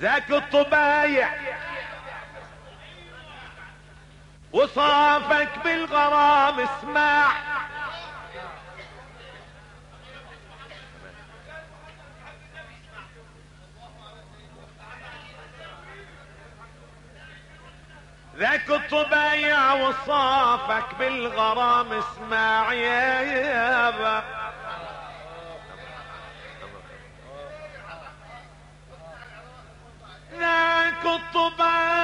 ذاك الطبايع وصافك بالغرام اسمع، ذاك الطبايع وصافك بالغرام اسمع يا يابا، ذاك الطبايع